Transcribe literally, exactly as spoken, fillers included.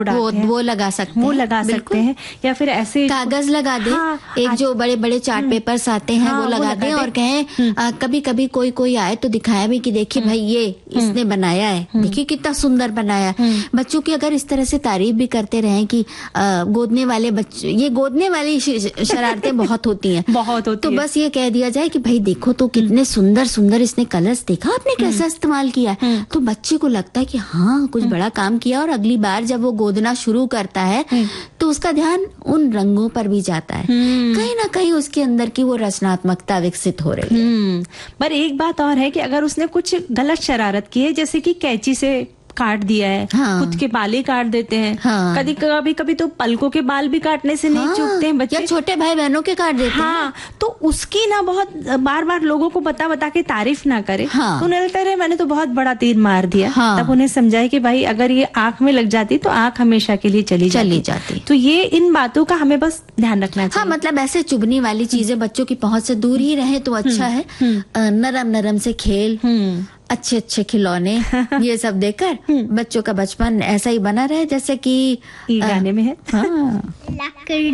वो वो लगा सकते हैं, वो लगा सकते हैं, या फिर ऐसे कागज लगा दे। हाँ, एक जो बड़े बड़े चार्ट पेपर्स आते हैं, हाँ, वो लगा दे और कहें आ, कभी कभी कोई कोई आए तो दिखाया भी कि देखिए भाई ये इसने बनाया है, देखिए कितना सुंदर बनाया। बच्चों की अगर इस तरह से तारीफ भी करते रहें कि आ, गोदने वाले बच्चे, ये गोदने वाली शरारतें बहुत होती हैं बहुत होती तो है। बस ये कह दिया जाए कि भाई देखो तो कितने सुंदर सुंदर इसने कलर्स, देखा आपने कैसा इस्तेमाल किया, तो बच्चे को लगता है कि हाँ कुछ बड़ा काम किया, और अगली बार जब वो गोदना शुरू करता है तो उसका ध्यान उन रंगों पर भी जाता है, कहीं ना कहीं उसके अंदर की वो रचनात्मकता विकसित हो रही है। पर एक बात और है कि अगर उसने कुछ गलत शरारत की है, जैसे कि कैंची से काट दिया है, हाँ। खुद के बाल ही काट देते हैं, हाँ। कभी कभी कभी तो पलकों के बाल भी काटने से नहीं हाँ। चूकते हैं बच्चे, या छोटे भाई बहनों के काट देते हाँ। हैं। तो उसकी ना बहुत बार बार लोगों को बता बता के तारीफ ना करे, हाँ। तो उन्हें लगता है मैंने तो बहुत बड़ा तीर मार दिया। हाँ। तब उन्हें समझाए कि भाई अगर ये आंख में लग जाती तो आंख हमेशा के लिए चली चली जाती। जाती। तो ये इन बातों का हमें बस ध्यान रखना चाहिए। हाँ, मतलब ऐसे चुभने वाली चीजें बच्चों की पहुंच से दूर ही रहे तो अच्छा है। अ, नरम नरम से खेल, अच्छे अच्छे खिलौने, ये सब देकर बच्चों का बचपन ऐसा ही बना रहे जैसे कि ये गाने में है। हाँ।